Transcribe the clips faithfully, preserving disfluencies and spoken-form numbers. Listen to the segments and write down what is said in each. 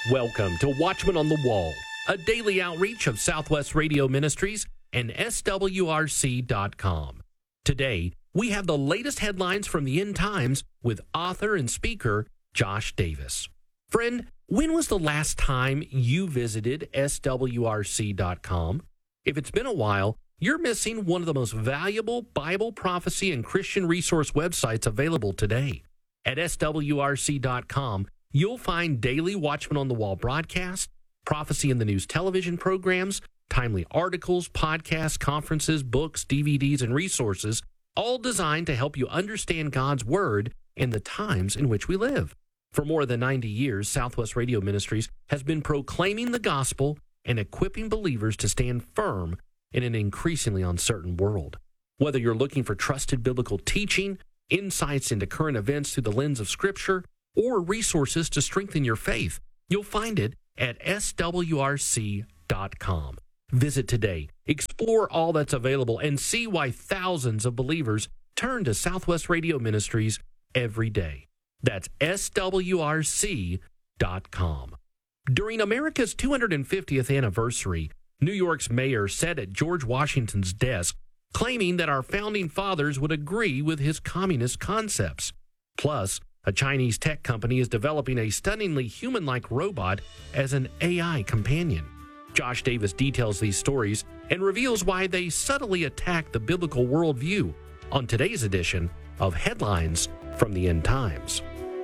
Welcome to Watchman on the Wall, a daily outreach of Southwest Radio Ministries and S W R C dot com. Today, we have the latest headlines from the end times with author and speaker Josh Davis. Friend, when was the last time you visited S W R C dot com? If it's been a while, you're missing one of the most valuable Bible, prophecy, and Christian resource websites available today. At S W R C dot com, you'll find daily Watchman on the Wall broadcasts, prophecy in the news television programs, timely articles, podcasts, conferences, books, D V Ds, and resources, all designed to help you understand God's Word in the times in which we live. For more than ninety years, Southwest Radio Ministries has been proclaiming the gospel and equipping believers to stand firm in an increasingly uncertain world. Whether you're looking for trusted biblical teaching, insights into current events through the lens of Scripture, or resources to strengthen your faith, you'll find it at S W R C dot com. Visit today, explore all that's available, and see why thousands of believers turn to Southwest Radio Ministries every day. That's S W R C dot com. During America's two hundred fiftieth anniversary, New York's mayor sat at George Washington's desk, claiming that our founding fathers would agree with his communist concepts. Plus, a Chinese tech company is developing a stunningly human-like robot as an A I companion. Josh Davis details these stories and reveals why they subtly attack the biblical worldview on today's edition of Headlines from the End Times.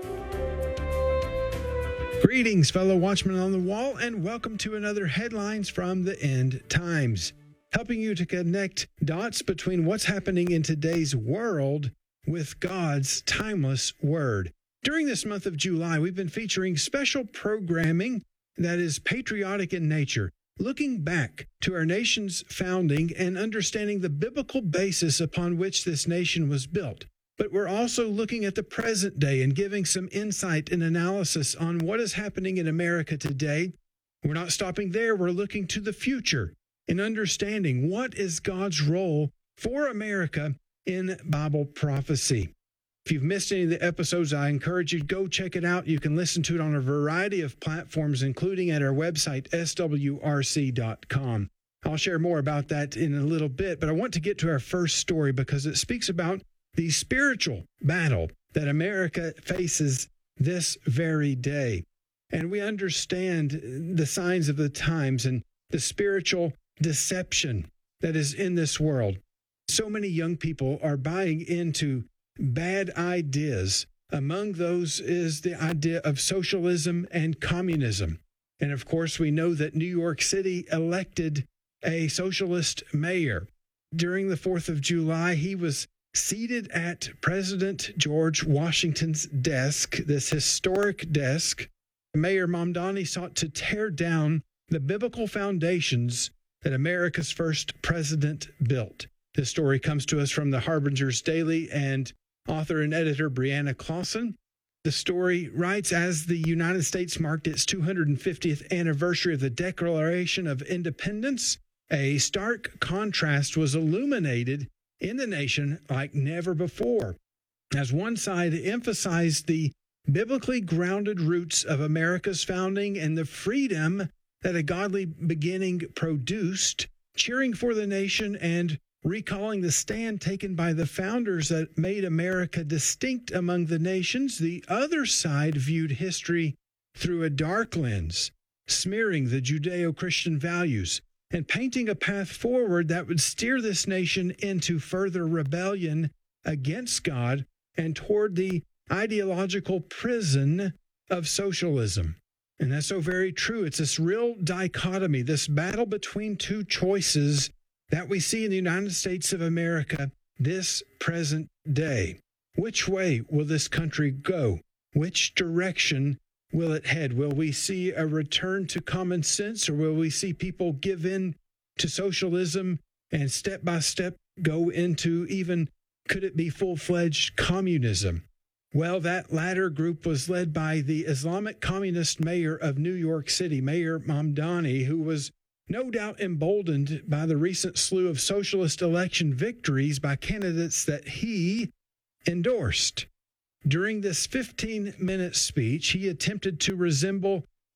Greetings, fellow Watchmen on the Wall, and welcome to another Headlines from the End Times, helping you to connect dots between what's happening in today's world with God's timeless Word. During this month of July, we've been featuring special programming that is patriotic in nature, looking back to our nation's founding and understanding the biblical basis upon which this nation was built. But we're also looking at the present day and giving some insight and analysis on what is happening in America today. We're not stopping there. We're looking to the future and understanding what is God's role for America in Bible prophecy. If you've missed any of the episodes, I encourage you to go check it out. You can listen to it on a variety of platforms, including at our website, S W R C dot com. I'll share more about that in a little bit, but I want to get to our first story because it speaks about the spiritual battle that America faces this very day. And we understand the signs of the times and the spiritual deception that is in this world. So many young people are buying into bad ideas. Among those is the idea of socialism and communism. And of course, we know that New York City elected a socialist mayor. During the fourth of July, he was seated at President George Washington's desk, this historic desk. Mayor Mamdani sought to tear down the biblical foundations that America's first president built. This story comes to us from the Harbinger's Daily and author and editor Brianna Clausen. The story writes, as the United States marked its two hundred fiftieth anniversary of the Declaration of Independence, a stark contrast was illuminated in the nation like never before, as one side emphasized the biblically grounded roots of America's founding and the freedom that a godly beginning produced, cheering for the nation and recalling the stand taken by the founders that made America distinct among the nations. The other side viewed history through a dark lens, smearing the Judeo-Christian values and painting a path forward that would steer this nation into further rebellion against God and toward the ideological prison of socialism. And that's so very true. It's this real dichotomy, this battle between two choices that we see in the United States of America this present day. Which way will this country go? Which direction will it head? Will we see a return to common sense, or will we see people give in to socialism and step by step go into even, could it be full-fledged communism? Well, that latter group was led by the Islamic communist mayor of New York City, Mayor Mamdani, who was no doubt emboldened by the recent slew of socialist election victories by candidates that he endorsed. During this fifteen-minute speech, he attempted to resemble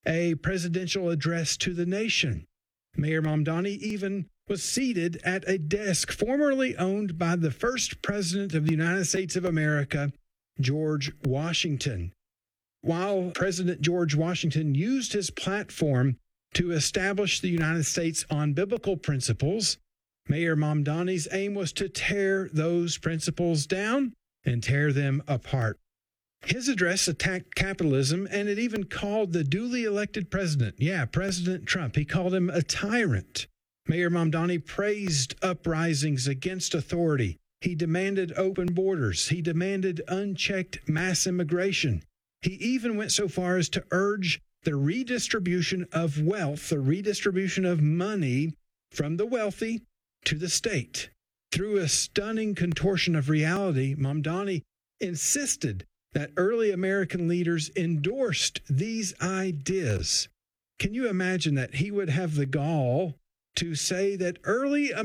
a presidential address to the nation. Mayor Mamdani even was seated at a desk formerly owned by the first president of the United States of America, George Washington. While President George Washington used his platform to establish the United States on biblical principles, Mayor Mamdani's aim was to tear those principles down and tear them apart. His address attacked capitalism, and it even called the duly elected president, yeah, President Trump, he called him a tyrant. Mayor Mamdani praised uprisings against authority. He demanded open borders. He demanded unchecked mass immigration. He even went so far as to urge the redistribution of wealth, the redistribution of money from the wealthy to the state. Through a stunning contortion of reality, Mamdani insisted that early American leaders endorsed these ideas. Can you imagine that he would have the gall to say that early